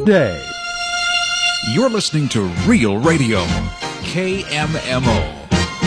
day. You're listening to Real Radio, KMMO.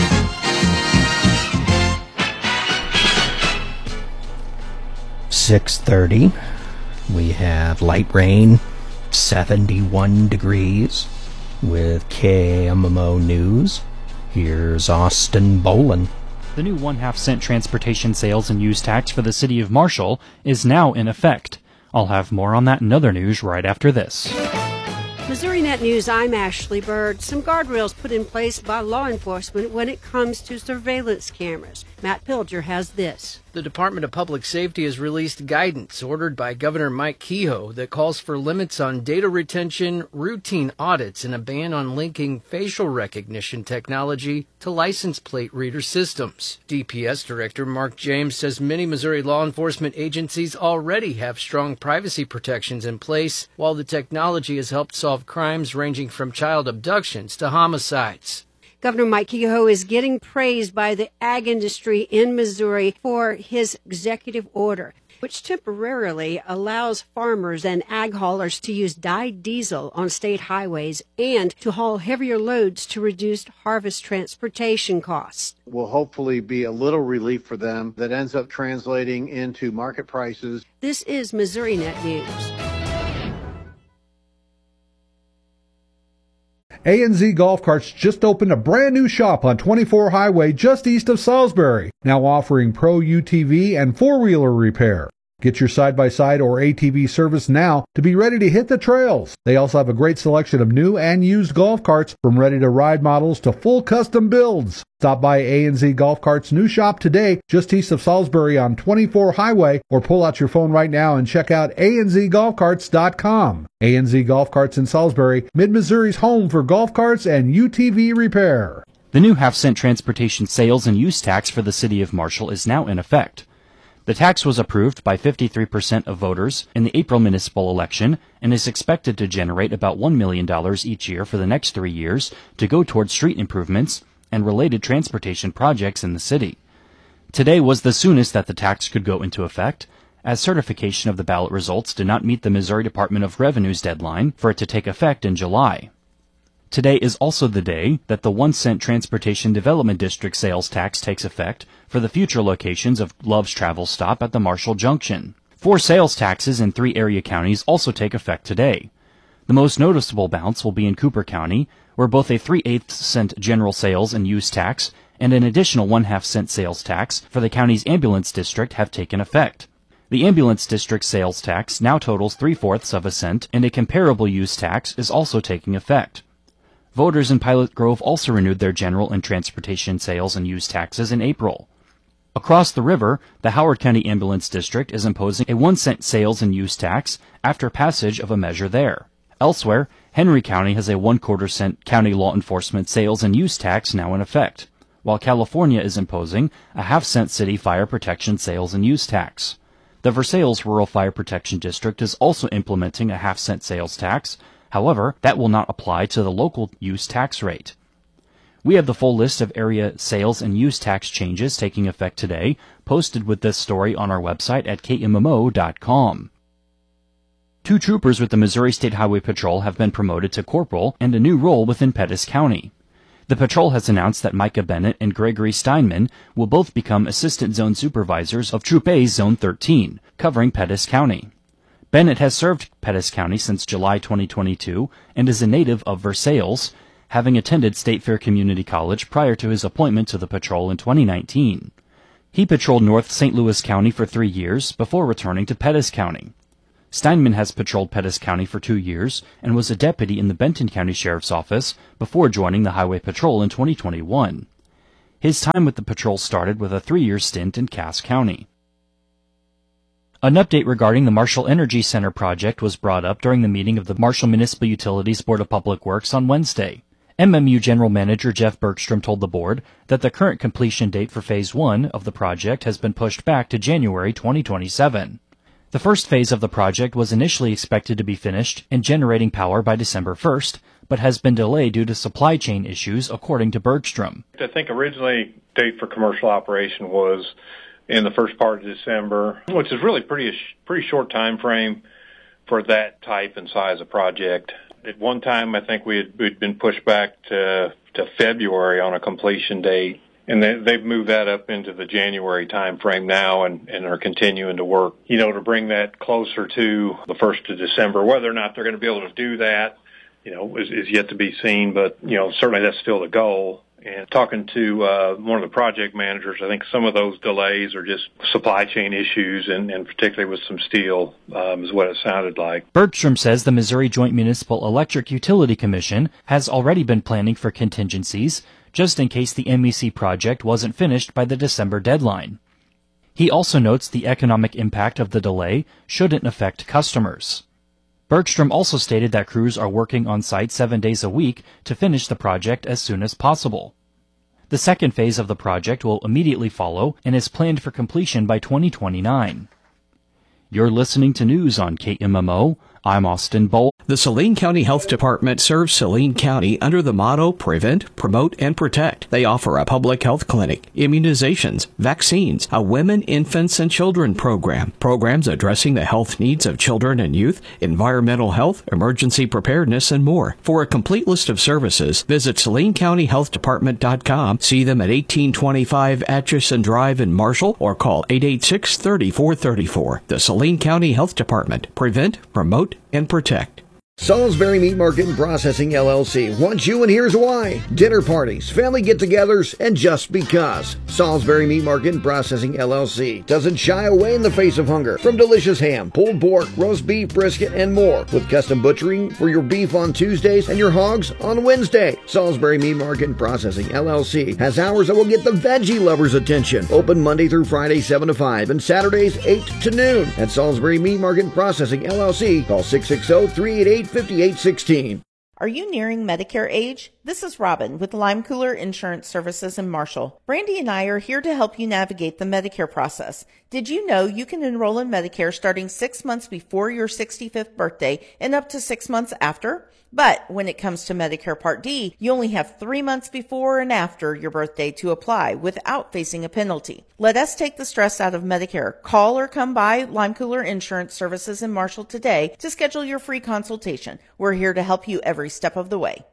.30. We have light rain, 71 degrees, with KMMO News. Here's Austin Bolin. The new 1/2 cent transportation sales and use tax for the city of Marshall is now in effect. I'll have more on that and other news right after this. Missouri Net News, I'm Ashley Bird. Some guardrails put in place by law enforcement when it comes to surveillance cameras. Matt Pilger has this. The Department of Public Safety has released guidance ordered by Governor Mike Kehoe that calls for limits on data retention, routine audits, and a ban on linking facial recognition technology to license plate reader systems. DPS Director Mark James says many Missouri law enforcement agencies already have strong privacy protections in place, while the technology has helped solve crimes ranging from child abductions to homicides. Governor Mike Kehoe is getting praised by the ag industry in Missouri for his executive order, which temporarily allows farmers and ag haulers to use dyed diesel on state highways and to haul heavier loads to reduce harvest transportation costs. Will hopefully be a little relief for them that ends up translating into market prices. This is Missouri Net News. A&Z Golf Carts just opened a brand new shop on 24 Highway just east of Salisbury, now offering Pro UTV and four-wheeler repair. Get your side-by-side or ATV service now to be ready to hit the trails. They also have a great selection of new and used golf carts, from ready-to-ride models to full custom builds. Stop by A&Z Golf Carts' new shop today, just east of Salisbury on 24 Highway, or pull out your phone right now and check out anzgolfcarts.com. A&Z Golf Carts in Salisbury, Mid-Missouri's home for golf carts and UTV repair. The new half-cent transportation sales and use tax for the city of Marshall is now in effect. The tax was approved by 53% of voters in the April municipal election and is expected to generate about $1 million each year for the next 3 years to go toward street improvements and related transportation projects in the city. Today was the soonest that the tax could go into effect, as certification of the ballot results did not meet the Missouri Department of Revenue's deadline for it to take effect in July. Today is also the day that the 1 cent Transportation Development District sales tax takes effect for the future locations of Love's Travel Stop at the Marshall Junction. 4 sales taxes in 3 area counties also take effect today. The most noticeable bounce will be in Cooper County, where both a 3/8 cent general sales and use tax and an additional 1/2 cent sales tax for the county's ambulance district have taken effect. The ambulance district sales tax now totals 3/4 of a cent, and a comparable use tax is also taking effect. Voters in Pilot Grove also renewed their general and transportation sales and use taxes in April. Across the river, the Howard County Ambulance District is imposing a 1 cent sales and use tax after passage of a measure there. Elsewhere, Henry County has a 1/4 cent county law enforcement sales and use tax now in effect, while California is imposing a 1/2 cent city fire protection sales and use tax. The Versailles Rural Fire Protection District is also implementing a 1/2 cent sales tax. However, that will not apply to the local use tax rate. We have the full list of area sales and use tax changes taking effect today, posted with this story on our website at kmmo.com. 2 troopers with the Missouri State Highway Patrol have been promoted to corporal and a new role within Pettis County. The patrol has announced that Micah Bennett and Gregory Steinman will both become assistant zone supervisors of Troop A Zone 13, covering Pettis County. Bennett has served Pettis County since July 2022 and is a native of Versailles, having attended State Fair Community College prior to his appointment to the patrol in 2019. He patrolled North St. Louis County for 3 years before returning to Pettis County. Steinman has patrolled Pettis County for 2 years and was a deputy in the Benton County Sheriff's Office before joining the Highway Patrol in 2021. His time with the patrol started with a 3-year stint in Cass County. An update regarding the Marshall Energy Center project was brought up during the meeting of the Marshall Municipal Utilities Board of Public Works on Wednesday. MMU General Manager Jeff Bergstrom told the board that the current completion date for Phase 1 of the project has been pushed back to January 2027. The first phase of the project was initially expected to be finished and generating power by December 1st, but has been delayed due to supply chain issues, according to Bergstrom. I think originally date for commercial operation was in the first part of December, which is really pretty short time frame for that type and size of project. At one time, I think we'd been pushed back to February on a completion date, and they've moved that up into the January time frame now and are continuing to work, to bring that closer to the 1st of December. Whether or not they're going to be able to do that, is yet to be seen, but, certainly that's still the goal. And talking to one of the project managers, I think some of those delays are just supply chain issues, and particularly with some steel, is what it sounded like. Bergstrom says the Missouri Joint Municipal Electric Utility Commission has already been planning for contingencies, just in case the MEC project wasn't finished by the December deadline. He also notes the economic impact of the delay shouldn't affect customers. Bergstrom also stated that crews are working on site 7 days a week to finish the project as soon as possible. The second phase of the project will immediately follow and is planned for completion by 2029. You're listening to news on KMMO. I'm Austin Bolt. The Saline County Health Department serves Saline County under the motto Prevent, Promote, and Protect. They offer a public health clinic, immunizations, vaccines, a women, infants, and children program, programs addressing the health needs of children and youth, environmental health, emergency preparedness, and more. For a complete list of services, visit SalineCountyHealthDepartment.com, see them at 1825 Atchison Drive in Marshall, or call 886-3434. The Saline County Health Department. Prevent, Promote, and Protect. Salisbury Meat Market and Processing LLC wants you, and here's why. Dinner parties, family get-togethers, and just because. Salisbury Meat Market and Processing LLC doesn't shy away in the face of hunger. From delicious ham, pulled pork, roast beef, brisket, and more. With custom butchering for your beef on Tuesdays and your hogs on Wednesday. Salisbury Meat Market and Processing LLC has hours that will get the veggie lovers' attention. Open Monday through Friday 7 to 5 and Saturdays 8 to noon. At Salisbury Meat Market and Processing LLC, call 660-388-5816. Are you nearing Medicare age? This is Robin with Lime Cooler Insurance Services in Marshall. Brandy and I are here to help you navigate the Medicare process. Did you know you can enroll in Medicare starting 6 months before your 65th birthday and up to 6 months after? But when it comes to Medicare Part D, you only have 3 months before and after your birthday to apply without facing a penalty. Let us take the stress out of Medicare. Call or come by Lime Cooler Insurance Services in Marshall today to schedule your free consultation. We're here to help you every step of the way.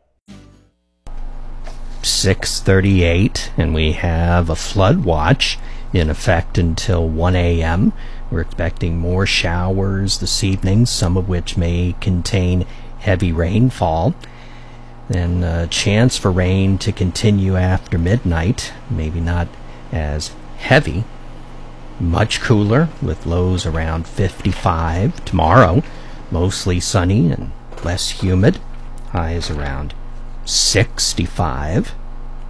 6:38, and we have a flood watch in effect until 1 a.m. We're expecting more showers this evening, some of which may contain heavy rainfall. Then a chance for rain to continue after midnight, maybe not as heavy. Much cooler with lows around 55. Tomorrow, mostly sunny and less humid. Highs around 65.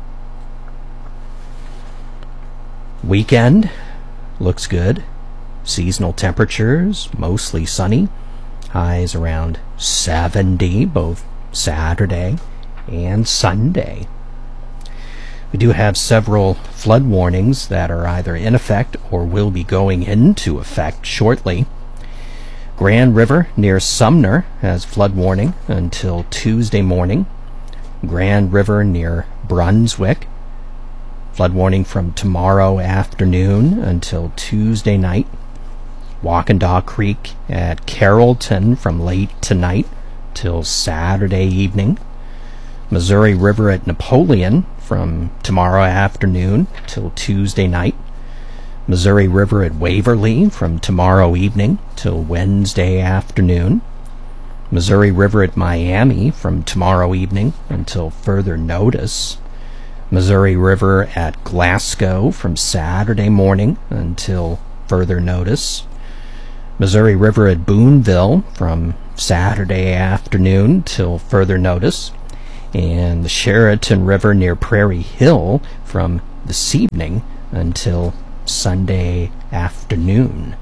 Weekend looks good. Seasonal temperatures, mostly sunny. Highs around 70, both Saturday and Sunday. We do have several flood warnings that are either in effect or will be going into effect shortly. Grand River near Sumner has flood warning until Tuesday morning. Grand River near Brunswick, flood warning from tomorrow afternoon until Tuesday night. Waukendau Creek at Carrollton from late tonight till Saturday evening. Missouri River at Napoleon from tomorrow afternoon till Tuesday night. Missouri River at Waverly from tomorrow evening till Wednesday afternoon. Missouri River at Miami from tomorrow evening until further notice. Missouri River at Glasgow from Saturday morning until further notice. Missouri River at Boonville from Saturday afternoon till further notice. And the Sheraton River near Prairie Hill from this evening until Sunday afternoon.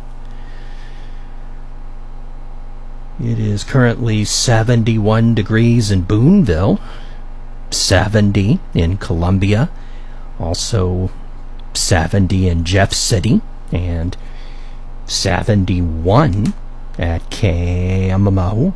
It is currently 71 degrees in Boonville, 70 in Columbia, also 70 in Jeff City, and 71 at KMMO.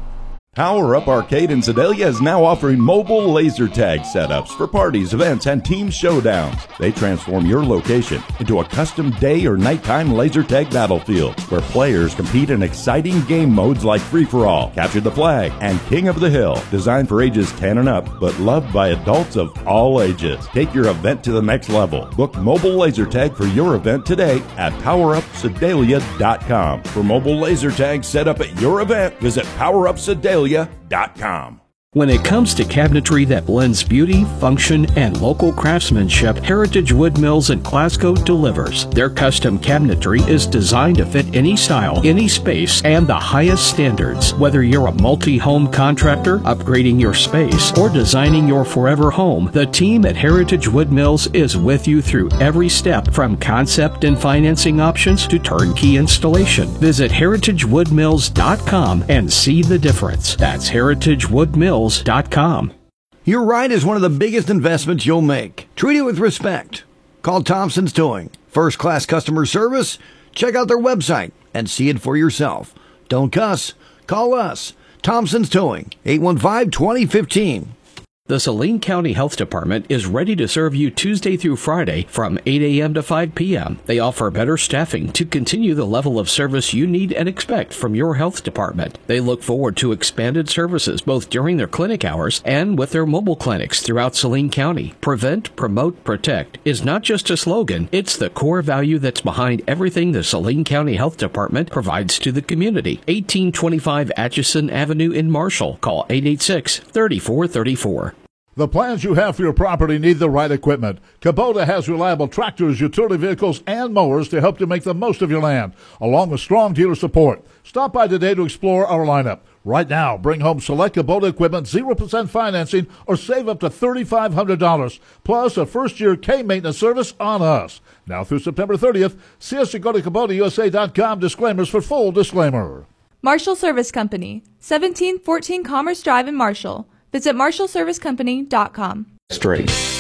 Power Up Arcade in Sedalia is now offering mobile laser tag setups for parties, events, and team showdowns. They transform your location into a custom day or nighttime laser tag battlefield where players compete in exciting game modes like Free-for-All, Capture the Flag, and King of the Hill. Designed for ages 10 and up, but loved by adults of all ages. Take your event to the next level. Book mobile laser tag for your event today at PowerUpSedalia.com. For mobile laser tag set up at your event, visit PowerUpSedalia.com. When it comes to cabinetry that blends beauty, function, and local craftsmanship, Heritage Wood Mills in Glasgow delivers. Their custom cabinetry is designed to fit any style, any space, and the highest standards. Whether you're a multi-home contractor, upgrading your space, or designing your forever home, the team at Heritage Wood Mills is with you through every step, from concept and financing options to turnkey installation. Visit heritagewoodmills.com and see the difference. That's heritagewoodmills.com. Your ride is one of the biggest investments you'll make. Treat it with respect. Call Thompson's Towing. First-class customer service? Check out their website and see it for yourself. Don't cuss. Call us. Thompson's Towing, 815-2015. The Saline County Health Department is ready to serve you Tuesday through Friday from 8 a.m. to 5 p.m. They offer better staffing to continue the level of service you need and expect from your health department. They look forward to expanded services both during their clinic hours and with their mobile clinics throughout Saline County. Prevent, promote, protect is not just a slogan, it's the core value that's behind everything the Saline County Health Department provides to the community. 1825 Atchison Avenue in Marshall. Call 886-3434. The plans you have for your property need the right equipment. Kubota has reliable tractors, utility vehicles, and mowers to help you make the most of your land, along with strong dealer support. Stop by today to explore our lineup. Right now, bring home select Kubota equipment, 0% financing, or save up to $3,500, plus a first-year K-maintenance service on us. Now through September 30th, see us at go to KubotaUSA.com. Disclaimers for full disclaimer. Marshall Service Company, 1714 Commerce Drive in Marshall. Visit marshallservicecompany.com. Straight.